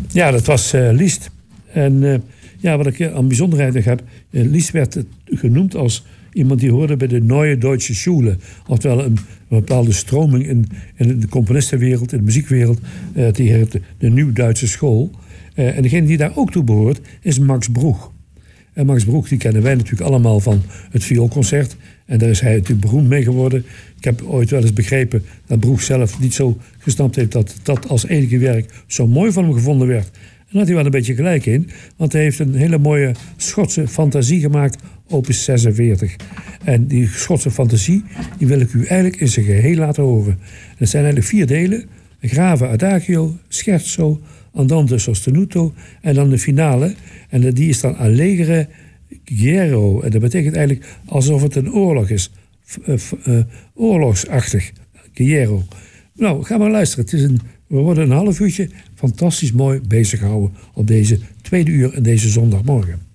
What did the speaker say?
Ja, dat was Liszt. En wat ik aan bijzonderheden heb... Liszt werd genoemd als iemand die hoorde bij de Neue Deutsche Schule. Oftewel een bepaalde stroming in de componistenwereld, in de muziekwereld. Die heet de Nieuw-Duitse School. En degene die daar ook toe behoort is Max Bruch. En Max Bruch, die kennen wij natuurlijk allemaal van het vioolconcert. En daar is hij natuurlijk beroemd mee geworden. Ik heb ooit wel eens begrepen dat Bruch zelf niet zo gesnapt heeft... dat als enige werk zo mooi van hem gevonden werd. En daar had hij wel een beetje gelijk in. Want hij heeft een hele mooie Schotse fantasie gemaakt, opus 46. En die Schotse fantasie, die wil ik u eigenlijk in zijn geheel laten horen. Het zijn eigenlijk 4 delen. Grave Adagio, Scherzo, Andante sostenuto en dan de finale. En die is dan Allegre Ghiero. En dat betekent eigenlijk alsof het een oorlog is. Oorlogsachtig. Ghiero. Nou, ga maar luisteren. We worden een half uurtje fantastisch mooi bezig gehouden op deze 2e uur en deze zondagmorgen.